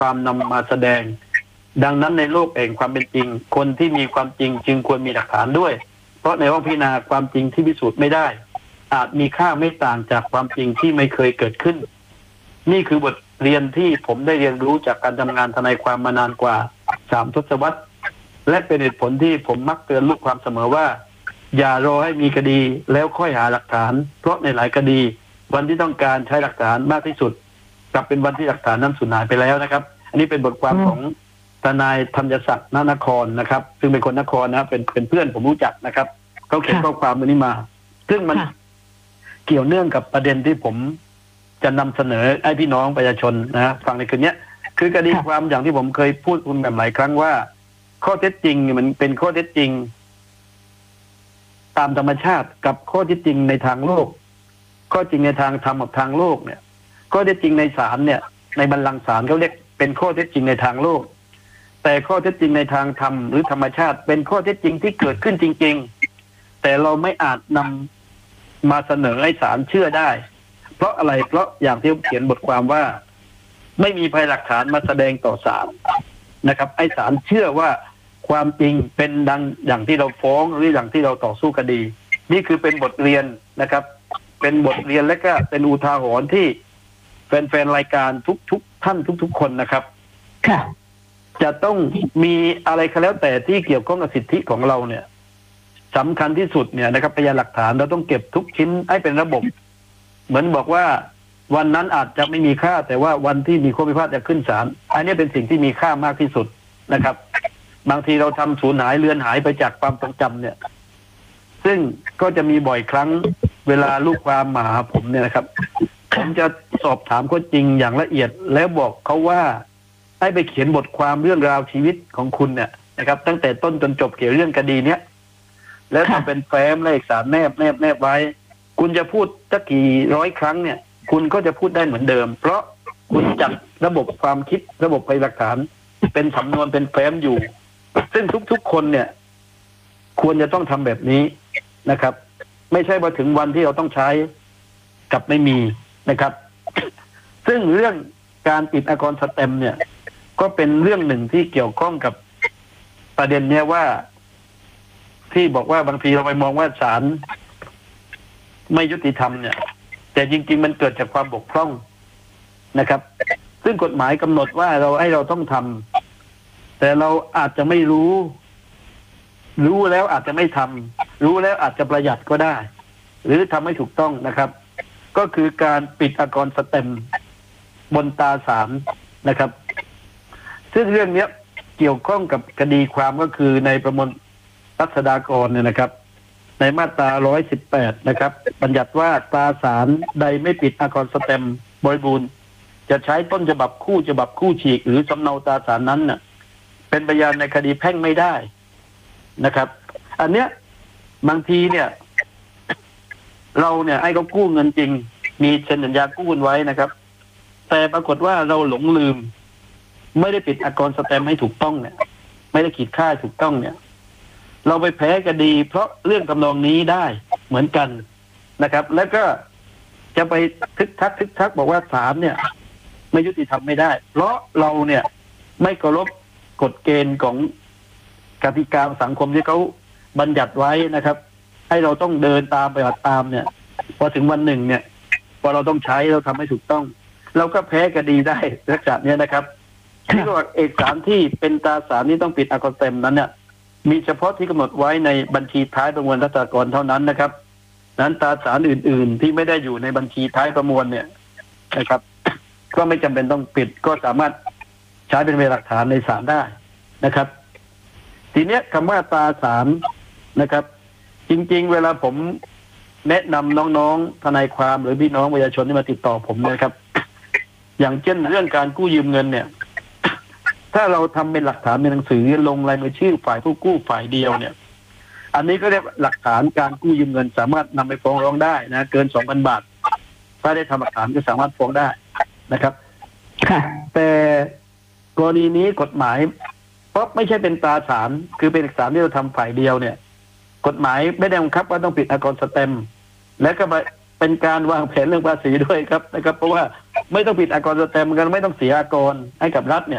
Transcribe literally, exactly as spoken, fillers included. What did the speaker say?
ความนำมาแสดงดังนั้นในโลกแห่งความเป็นจริงคนที่มีความจริงจึงควรมีหลักฐานด้วยเพราะในห้องพิจารณาความจริงที่พิสูจน์ไม่ได้อาจมีค่าไม่ต่างจากความจริงที่ไม่เคยเกิดขึ้นนี่คือบทเรียนที่ผมได้เรียนรู้จากการทำงานทนายความมานานกว่าสามทศวรรษและเป็นเหตุผลที่ผมมักเตือนลูกความเสมอว่าอย่ารอให้มีคดีแล้วค่อยหาหลักฐานเพราะในหลายคดีวันที่ต้องการใช้หลักฐานมากที่สุดกลับเป็นวันที่หลักฐานนั้นสูญหายไปแล้วนะครับอันนี้เป็นบทความของทนายธัญศักดิ์ณนครนะครับซึ่งเป็นคนนครนะเป็นเป็นเพื่อนผมรู้จักนะครับเขาเขียนข้อความนี้มาซึ่งมันเกี่ยวเนื่องกับประเด็นที่ผมจะนำเสนอให้พี่น้องประชาชนนะฟังในคืนนี้คือคดีความอย่างที่ผมเคยพูดคุณแบบหลายครั้งว่าข้อเท็จจริงมันเป็นข้อเท็จจริงตามธรรมชาติกับข้อเท็จจริงในทางโลกข้อจริงในทางธรรมกับทางโลกเนี่ยข้อเท็จจริงในศาลเนี่ยในบัลลังก์ศาลเขาเรียกเป็นข้อเท็จจริงในทางโลกแต่ข้อเท็จจริงในทางธรรมหรือธรรมชาติเป็นข้อเท็จจริงที่เกิดขึ้นจริงๆแต่เราไม่อาจนำมาเสนอให้ศาลเชื่อได้เพราะอะไรเพราะอย่างที่ผมเขียนบทความว่าไม่มีพยานหลักฐานมาแสดงต่อศาลนะครับไอ้ศาลเชื่อว่าความจริงเป็นดังอย่างที่เราฟ้องหรืออย่างที่เราต่อสู้คดีนี่คือเป็นบทเรียนนะครับเป็นบทเรียนและก็เป็นอุทาหรณ์ที่แฟนๆรายการทุกๆท่านทุกๆคนนะครับค่ะจะต้องมีอะไรก็แล้วแต่ที่เกี่ยวข้องกับสิทธิของเราเนี่ยสำคัญที่สุดเนี่ยนะครับพยานหลักฐานเราต้องเก็บทุกชิ้นให้เป็นระบบเหมือนบอกว่าวันนั้นอาจจะไม่มีค่าแต่ว่าวันที่มีข้อพิพาทจะขึ้นศาลอันนี้เป็นสิ่งที่มีค่ามากที่สุดนะครับบางทีเราทำสูญหายเลือนหายไปจากความทรงจำเนี่ยซึ่งก็จะมีบ่อยครั้งเวลาลูกความมาหาผมเนี่ยนะครับผมจะสอบถามข้อจริงอย่างละเอียดแล้วบอกเขาว่าให้ไปเขียนบทความเรื่องราวชีวิตของคุณเนี่ยนะครับตั้งแต่ต้นจนจบเกี่ยวเรื่องคดีเนี้ยแล้วทำเป็นแฟ้มและเอกสารแนบแนบแนบไว้คุณจะพูดสักกี่ร้อยครั้งเนี่ยคุณก็จะพูดได้เหมือนเดิมเพราะคุณจัดระบบความคิดระบบพยานหลักฐานเป็นสำนวนเป็นแฟ้มอยู่ซึ่งทุกๆคนเนี่ยควรจะต้องทำแบบนี้นะครับไม่ใช่ว่าถึงวันที่เราต้องใช้กับไม่มีนะครับซึ่งเรื่องการปิดอากรสแตมป์เนี่ยก็เป็นเรื่องหนึ่งที่เกี่ยวข้องกับประเด็นเนี้ยว่าที่บอกว่าบางทีเราไปมองว่าศาลไม่ยุติธรรมเนี่ยแต่จริงๆมันเกิดจากความบกพร่องนะครับซึ่งกฎหมายกำหนดว่าเราให้เราต้องทำแต่เราอาจจะไม่รู้รู้แล้วอาจจะไม่ทำรู้แล้วอาจจะประหยัดก็ได้หรือทำให้ถูกต้องนะครับก็คือการปิดอากรสแตมป์บนตาศาลนะครับซึ่งเรื่องนี้เกี่ยวข้องกับคดีความก็คือในประมวลรัษฎากรเนี่ยนะครับในมาตราหนึ่งร้อยสิบแปดนะครับบัญญัติว่าตราศาลใดไม่ปิดอากรสแตมป์บริบูรณ์จะใช้ต้นฉบับคู่ฉบับคู่ฉีกหรือสำเนาตราศาลนั้นน่ะเป็นพยานในคดีแพ่งไม่ได้นะครับอันเนี้ยบางทีเนี่ยเราเนี่ยให้เขากู้เงินจริงมีเซ็นสัญญากู้ไว้นะครับแต่ปรากฏว่าเราหลงลืมไม่ได้ปิดอากรสแตมป์ให้ถูกต้องเนี่ยไม่ได้ขีดค่าถูกต้องเนี่ยเราไปแพ้คดีเพราะเรื่องทำนองนี้ได้เหมือนกันนะครับแล้วก็จะไปทึกทักทึกทักบอกว่าศาลเนี่ยไม่ยุติธรรมไม่ได้เพราะเราเนี่ยไม่เคารพกฎเกณฑ์ของกติกาสังคมที่เขาบัญญัติไว้นะครับให้เราต้องเดินตามไปปฏิบัติตามเนี่ยพอถึงวันหนึ่งเนี่ยพอเราต้องใช้เราทำให้ถูกต้องเราก็แพ้คดีได้ลักษณะนี้นะครับที่ว่าเอกสารที่เป็นตราสารนี้ต้องปิดอากรสแตมป์นั้นเนี่ยมีเฉพาะที่กำหนดไว้ในบัญชีท้ายประมวลรัษฎากรเท่านั้นนะครับนั้นตราสารอื่นๆที่ไม่ได้อยู่ในบัญชีท้ายประมวลเนี่ยนะครับก็ไม่จำเป็นต้องปิดก็สามารถใช้เป็นพยานหลักฐานในศาลได้นะครับทีเนี้ยคำว่าตราสารนะครับจริงๆเวลาผมแนะนำน้องๆทนายความหรือพี่น้องประชาชนที่มาติดต่อผมนะครับอย่างเช่นเรื่องการกู้ยืมเงินเนี่ยถ้าเราทำเป็นหลักฐานเป็นหนังสือลงลายมือชื่อฝ่ายผู้กู้ฝ่ายเดียวเนี่ยอันนี้ก็เรียกหลักฐานการกู้ยืมเงินสามารถนำไปฟ้องร้องได้นะเกิน สองพัน บาทถ้าได้ทำหลักฐานก็สามารถฟ้องได้นะครับแต่กรณีนี้กฎหมายเพราะไม่ใช่เป็นตราสารคือเป็นเอกสารที่เราทำฝ่ายเดียวเนี่ยกฎหมายไม่ได้บังคับว่าต้องปิดอากรสแตมป์และก็เป็นการวางแผนเรื่องภาษีด้วยครับนะครับเพราะว่าไม่ต้องปิดอากรสแตมป์กันไม่ต้องเสียอากรให้กับรัฐเนี่ย